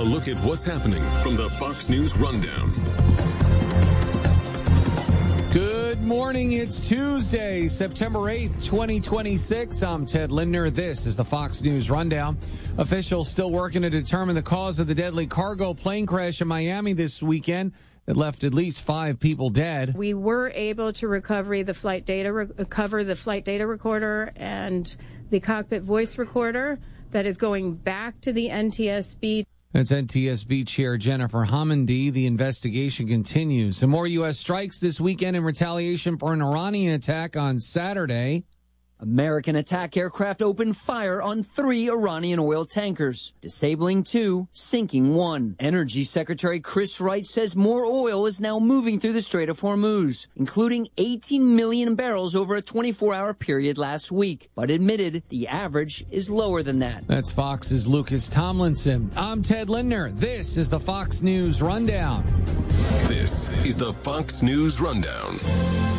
look at what's happening from the Fox News Rundown. Good morning. It's Tuesday, September 8th, 2026. I'm Ted Lindner. This is the Fox News Rundown. Officials still working to determine the cause of the deadly cargo plane crash in Miami this weekend that left at least 5 people dead. We were able to recover the flight data recorder and the cockpit voice recorder that is going back to the NTSB. That's NTSB Chair Jennifer Homendy. The investigation continues. Some more U.S. strikes this weekend in retaliation for an Iranian attack on Saturday. American attack aircraft opened fire on 3 Iranian oil tankers, disabling 2, sinking 1. Energy Secretary Chris Wright says more oil is now moving through the Strait of Hormuz, including 18 million barrels over a 24-hour period last week, but admitted the average is lower than that. That's Fox's Lucas Tomlinson. I'm Ted Lindner. This is the Fox News Rundown. This is the Fox News Rundown.